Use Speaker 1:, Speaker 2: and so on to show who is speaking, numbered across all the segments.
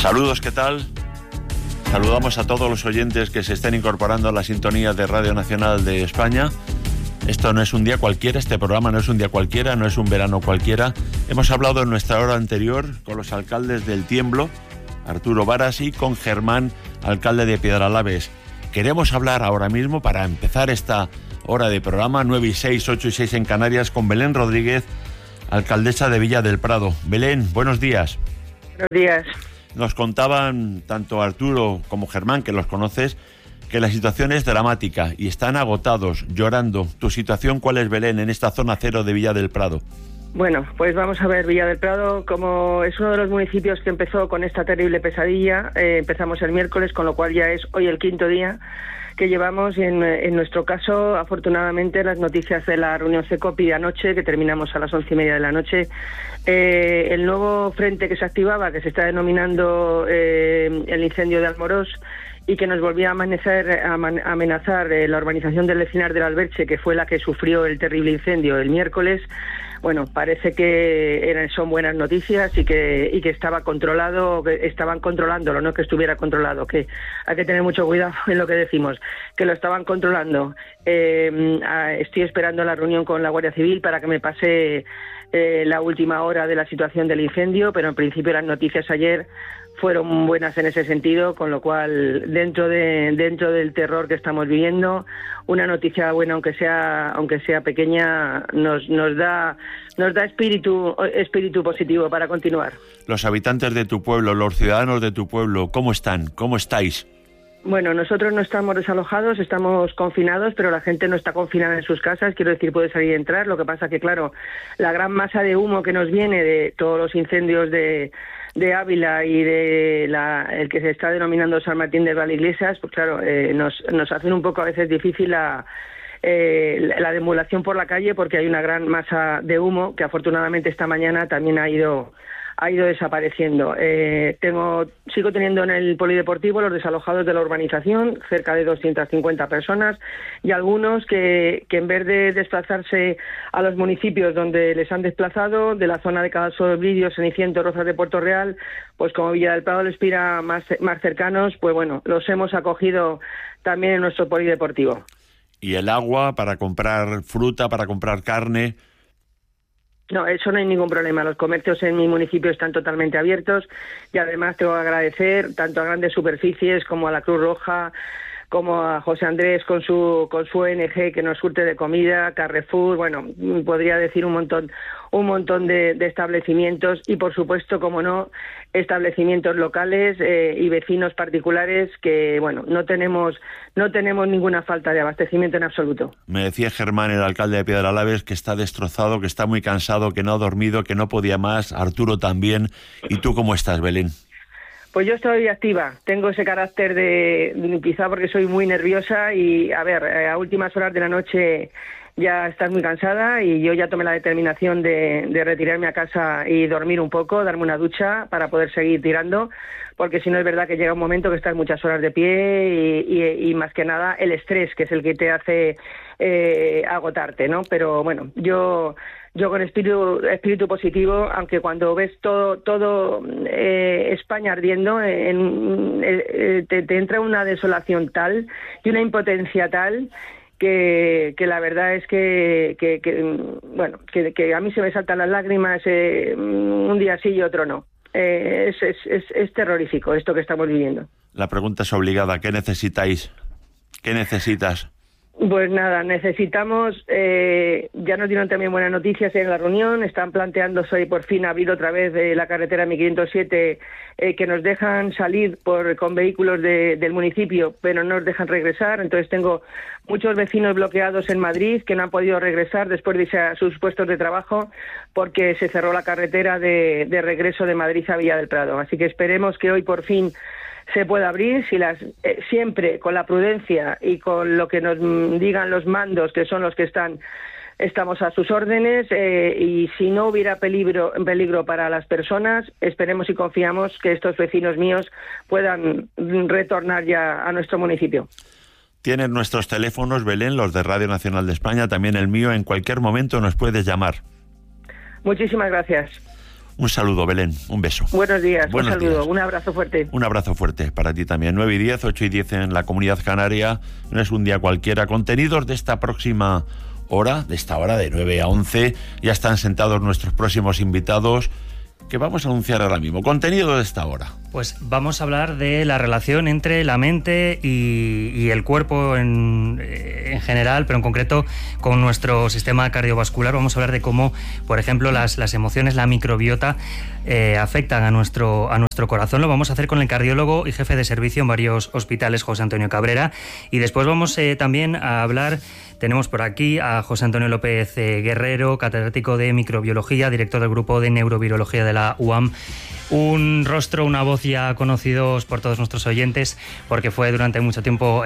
Speaker 1: Saludos, ¿qué tal? Saludamos a todos los oyentes que se estén incorporando a la sintonía de Radio Nacional de España. Esto no es un día cualquiera, este programa no es un día cualquiera, no es un verano cualquiera. Hemos hablado en nuestra hora anterior con los alcaldes del Tiemblo, Arturo Varas, y con Germán, alcalde de Piedralaves. Queremos hablar ahora mismo, para empezar esta hora de programa, 9 y 6, 8 y 6 en Canarias, con Belén Rodríguez, alcaldesa de Villa del Prado. Belén, buenos días.
Speaker 2: Buenos días.
Speaker 1: Nos contaban tanto Arturo como Germán, que los conoces, que la situación es dramática y están agotados, llorando. ¿Tu situación cuál es, Belén, en esta zona cero de Villa del Prado?
Speaker 2: Bueno, pues vamos a ver, Villa del Prado, como es uno de los municipios que empezó con esta terrible pesadilla, empezamos el miércoles, con lo cual ya es hoy el quinto día que llevamos, y en nuestro caso, afortunadamente, las noticias de la reunión CECOPI de anoche, que terminamos a las 11:30 de la noche, el nuevo frente que se activaba, que se está denominando el incendio de Almorós, y que nos volvía a amenazar la urbanización del Encinar del Alberche, que fue la que sufrió el terrible incendio el miércoles. Bueno, parece que son buenas noticias y que estaba controlado, que estaban controlándolo, no que estuviera controlado, que hay que tener mucho cuidado en lo que decimos, que lo estaban controlando. Estoy esperando la reunión con la Guardia Civil para que me pase la última hora de la situación del incendio, pero en principio las noticias ayer fueron buenas en ese sentido, con lo cual dentro del terror que estamos viviendo, una noticia buena, aunque sea pequeña, nos da espíritu positivo para continuar.
Speaker 1: Los habitantes de tu pueblo, los ciudadanos de tu pueblo, ¿cómo están? ¿Cómo estáis?
Speaker 2: Bueno, nosotros no estamos desalojados, estamos confinados, pero la gente no está confinada en sus casas, quiero decir, puede salir y entrar. Lo que pasa que, claro, la gran masa de humo que nos viene de todos los incendios de Ávila y de el que se está denominando San Martín de Valdeiglesias, pues claro, nos hacen un poco a veces difícil la deambulación por la calle, porque hay una gran masa de humo que afortunadamente esta mañana también ha ido desapareciendo. Sigo teniendo en el polideportivo los desalojados de la urbanización, cerca de 250 personas, y algunos que en vez de desplazarse a los municipios donde les han desplazado, de la zona de Cadalso de Bridio, Ceniciento, Rozas de Puerto Real, pues como Villa del Prado les pida más cercanos, pues bueno, los hemos acogido también en nuestro polideportivo.
Speaker 1: ¿Y el agua para comprar fruta, para comprar carne?
Speaker 2: No, eso no hay ningún problema. Los comercios en mi municipio están totalmente abiertos, y además tengo que agradecer tanto a grandes superficies como a la Cruz Roja, como a José Andrés con su ONG que nos surte de comida, Carrefour, bueno, podría decir un montón de establecimientos, y por supuesto, como no, establecimientos locales y vecinos particulares que, bueno, no tenemos ninguna falta de abastecimiento en absoluto.
Speaker 1: Me decía Germán, el alcalde de Piedralaves, que está destrozado, que está muy cansado, que no ha dormido, que no podía más. Arturo también. ¿Y tú cómo estás, Belén?
Speaker 2: Pues yo estoy activa, tengo ese carácter quizá porque soy muy nerviosa, y a ver, a últimas horas de la noche ya estás muy cansada, y yo ya tomé la determinación de retirarme a casa y dormir un poco, darme una ducha para poder seguir tirando, porque si no es verdad que llega un momento que estás muchas horas de pie y más que nada el estrés, que es el que te hace agotarte, ¿no? Pero bueno, yo con espíritu positivo, aunque cuando ves todo España ardiendo, te entra una desolación tal y una impotencia tal que la verdad es que a mí se me saltan las lágrimas un día sí y otro no. Es terrorífico esto que estamos viviendo.
Speaker 1: La pregunta es obligada. ¿Qué necesitáis? ¿Qué necesitas?
Speaker 2: Pues nada, necesitamos, ya nos dieron también buenas noticias en la reunión, están planteándose hoy por fin abrir otra vez la carretera 1507, que nos dejan salir con vehículos del municipio, pero no nos dejan regresar. Entonces tengo muchos vecinos bloqueados en Madrid que no han podido regresar después de irse a sus puestos de trabajo, porque se cerró la carretera de regreso de Madrid a Villa del Prado. Así que esperemos que hoy por fin se puede abrir, siempre con la prudencia y con lo que nos digan los mandos, que son los que estamos a sus órdenes, y si no hubiera peligro para las personas, esperemos y confiamos que estos vecinos míos puedan retornar ya a nuestro municipio.
Speaker 1: Tienen nuestros teléfonos, Belén, los de Radio Nacional de España, también el mío. En cualquier momento nos puedes llamar.
Speaker 2: Muchísimas gracias.
Speaker 1: Un saludo, Belén, un beso.
Speaker 2: Buenos días,
Speaker 1: Buenos
Speaker 2: un saludo,
Speaker 1: días.
Speaker 2: un abrazo fuerte.
Speaker 1: Un abrazo fuerte para ti también. 9:10, 8:10 en la Comunidad Canaria. No es un día cualquiera. Contenidos de esta próxima hora, de esta hora de 9 a 11. Ya están sentados nuestros próximos invitados que vamos a anunciar ahora mismo. Contenido de esta hora.
Speaker 3: Pues vamos a hablar de la relación entre la mente y el cuerpo en general, pero en concreto con nuestro sistema cardiovascular. Vamos a hablar de cómo, por ejemplo, las emociones, la microbiota, afectan a nuestro corazón. Lo vamos a hacer con el cardiólogo y jefe de servicio en varios hospitales, José Antonio Cabrera. Y después vamos también a hablar... Tenemos por aquí a José Antonio López Guerrero, catedrático de microbiología, director del grupo de neurovirología de la UAM. Un rostro, una voz ya conocidos por todos nuestros oyentes, porque fue durante mucho tiempo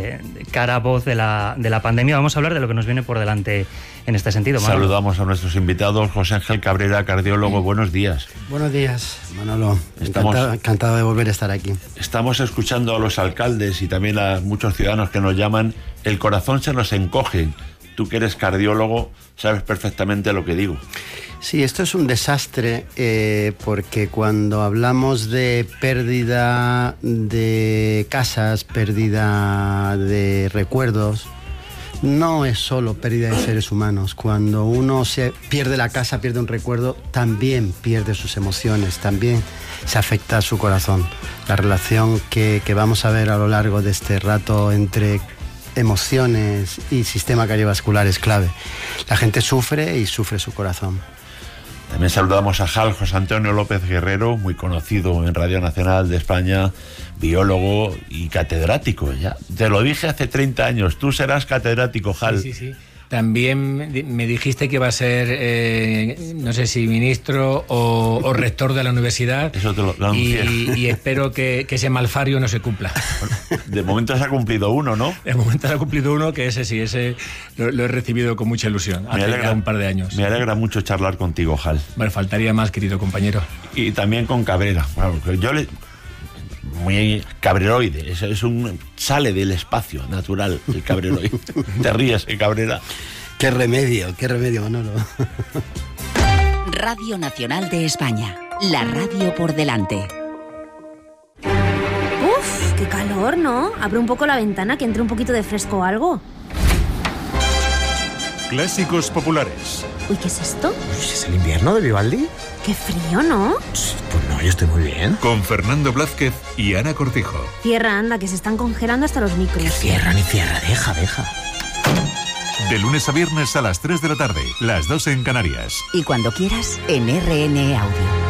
Speaker 3: voz de la pandemia. Vamos a hablar de lo que nos viene por delante en este sentido, Manolo.
Speaker 1: Saludamos a nuestros invitados. José Ángel Cabrera, cardiólogo, buenos días.
Speaker 4: Buenos días, Manolo. Encantado de volver a estar aquí.
Speaker 1: Estamos escuchando a los alcaldes y también a muchos ciudadanos que nos llaman. El corazón se nos encoge. Tú que eres cardiólogo, sabes perfectamente lo que digo.
Speaker 4: Sí, esto es un desastre porque cuando hablamos de pérdida de casas, pérdida de recuerdos, no es solo pérdida de seres humanos. Cuando uno se pierde la casa, pierde un recuerdo, también pierde sus emociones, también se afecta a su corazón. La relación que vamos a ver a lo largo de este rato entre emociones y sistema cardiovascular es clave. La gente sufre y sufre su corazón.
Speaker 1: También saludamos a José Antonio López Guerrero, muy conocido en Radio Nacional de España, biólogo y catedrático. Ya te lo dije hace 30 años, tú serás catedrático, Jal.
Speaker 5: Sí. También me dijiste que iba a ser, no sé si ministro o rector de la universidad.
Speaker 1: Eso te lo anuncié.
Speaker 5: Y espero que ese malfario no se cumpla.
Speaker 1: De momento se ha cumplido uno, ¿no?
Speaker 5: De momento se ha cumplido uno, que ese lo he recibido con mucha ilusión. Hace ya un par de años.
Speaker 1: Me alegra mucho charlar contigo, Jal.
Speaker 5: Vale, faltaría más, querido compañero.
Speaker 1: Y también con Cabrera. Bueno, muy cabreroide, sale del espacio natural el cabreroide. Te ríes, Cabrera.
Speaker 4: Qué remedio, Manolo.
Speaker 6: Radio Nacional de España, la radio por delante.
Speaker 7: Uf, qué calor, ¿no? Abre un poco la ventana, que entre un poquito de fresco o algo.
Speaker 8: Clásicos populares.
Speaker 7: Uy, ¿qué es esto?
Speaker 9: ¿Es el invierno de Vivaldi?
Speaker 7: Qué frío, ¿no?
Speaker 9: Pues no, yo estoy muy bien.
Speaker 8: Con Fernando Blázquez y Ana Cortijo.
Speaker 7: Cierra, anda, que se están congelando hasta los micros.
Speaker 9: Que cierra, deja.
Speaker 8: De lunes a viernes a las 3 de la tarde, las 2 en Canarias.
Speaker 6: Y cuando quieras, en RN Audio.